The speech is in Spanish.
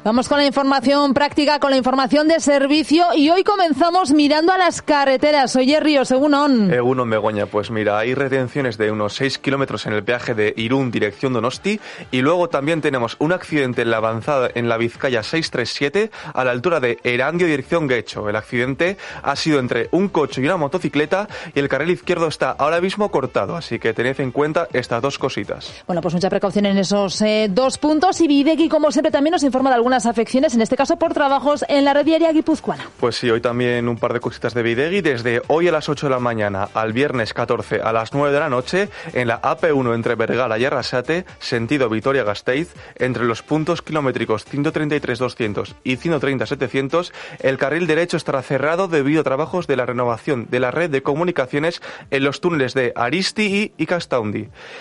Vamos con la información práctica, con la información de servicio y hoy comenzamos mirando a las carreteras. Oye, Ríos, Egunon. Egunon, Begoña, pues mira, hay retenciones de unos 6 kilómetros en el peaje de Irún, dirección Donosti, y luego también tenemos un accidente en la avanzada en la Vizcaya 637 a la altura de Erandio, dirección Guecho. El accidente ha sido entre un coche y una motocicleta y el carril izquierdo está ahora mismo cortado, así que tened en cuenta estas dos cositas. Bueno, pues mucha precaución en esos 2 puntos y Bidegi, como siempre, también nos informa de algunas afecciones, en este caso por trabajos en la red viaria guipuzcoana. Pues sí, hoy también un par de cositas de Bidegi. Desde hoy a las 8 de la mañana al viernes 14 a las 9 de la noche, en la AP1 entre Bergara y Arrasate, sentido Vitoria-Gasteiz, entre los puntos kilométricos 133-200 y 130-700, el carril derecho estará cerrado debido a trabajos de la renovación de la red de comunicaciones en los túneles de Aristi y Ikastaundi.